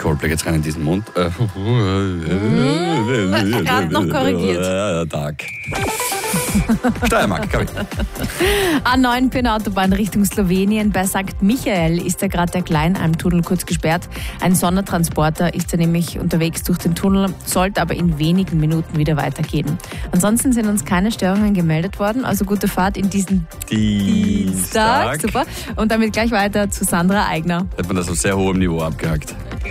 Coldplay geht's rein in diesen Mund. Gerade noch korrigiert. Tag. Steiermark, glaube ich. A9 Pöhner-Autobahn Richtung Slowenien. Bei St. Michael ist ja gerade der Kleinalmtunnel kurz gesperrt. Ein Sondertransporter ist ja nämlich unterwegs durch den Tunnel, sollte aber in wenigen Minuten wieder weitergehen. Ansonsten sind uns keine Störungen gemeldet worden, also gute Fahrt in diesen Dienstag. Super. Und damit gleich weiter zu Sandra Eigner. Hat man das auf sehr hohem Niveau abgehakt.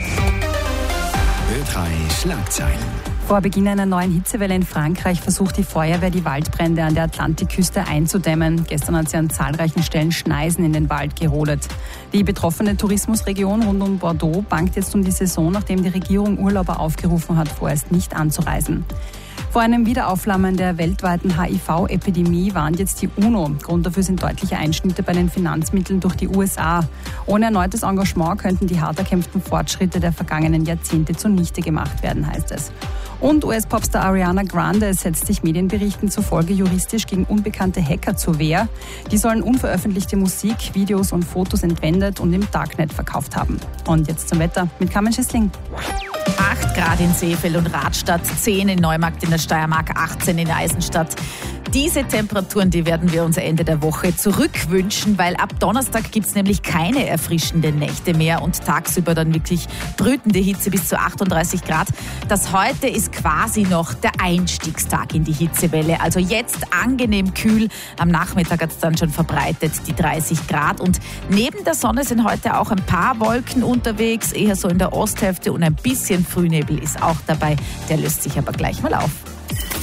Ö3 Schlagzeilen. Vor Beginn einer neuen Hitzewelle in Frankreich versucht die Feuerwehr, die Waldbrände an der Atlantikküste einzudämmen. Gestern hat sie an zahlreichen Stellen Schneisen in den Wald gerodet. Die betroffene Tourismusregion rund um Bordeaux bangt jetzt um die Saison, nachdem die Regierung Urlauber aufgerufen hat, vorerst nicht anzureisen. Vor einem Wiederaufflammen der weltweiten HIV-Epidemie warnt jetzt die UNO. Grund dafür sind deutliche Einschnitte bei den Finanzmitteln durch die USA. Ohne erneutes Engagement könnten die hart erkämpften Fortschritte der vergangenen Jahrzehnte zunichte gemacht werden, heißt es. Und US-Popstar Ariana Grande setzt sich Medienberichten zufolge juristisch gegen unbekannte Hacker zur Wehr. Die sollen unveröffentlichte Musik, Videos und Fotos entwendet und im Darknet verkauft haben. Und jetzt zum Wetter mit Carmen Schissling. 8 Grad in Seefeld und Radstadt, 10 in Neumarkt in der Steiermark, 18 in Eisenstadt. Diese Temperaturen, die werden wir uns Ende der Woche zurückwünschen, weil ab Donnerstag gibt es nämlich keine erfrischenden Nächte mehr und tagsüber dann wirklich brütende Hitze bis zu 38 Grad. Das heute ist quasi noch der Einstiegstag in die Hitzewelle. Also jetzt angenehm kühl. Am Nachmittag hat es dann schon verbreitet die 30 Grad. Und neben der Sonne sind heute auch ein paar Wolken unterwegs, eher so in der Osthälfte, und ein bisschen Frühnebel ist auch dabei. Der löst sich aber gleich mal auf.